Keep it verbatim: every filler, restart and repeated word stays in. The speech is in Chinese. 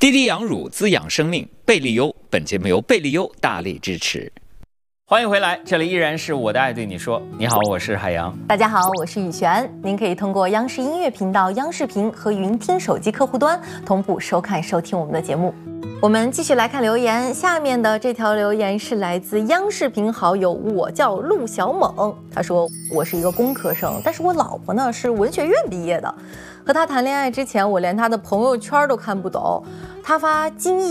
滴滴养乳滋养生命，贝利优本节目由贝利优大力支持。欢迎回来，这里依然是我的爱对你说。你好，我是海洋。 大家好，我是雨璇。您可以通过央视音乐频道、央视频和云听手机客户端同步收看收听我们的节目。我们继续来看留言，下面的这条留言是来自央视频好友，我叫陆小猛。他说：“我是一个工科生，但是我老婆呢是文学院毕业的。和他谈恋爱之前，我连他的朋友圈都看不懂。他发精益